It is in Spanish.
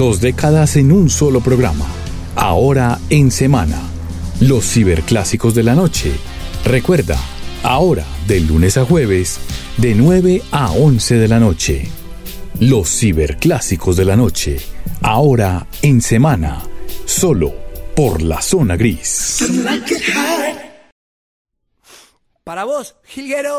2 décadas en un solo programa. Ahora en semana. Los ciberclásicos de la noche. Recuerda, ahora de lunes a jueves, de 9 a 11 de la noche. Los ciberclásicos de la noche. Ahora en semana. Solo por La Zona Gris. Para vos, jilguero.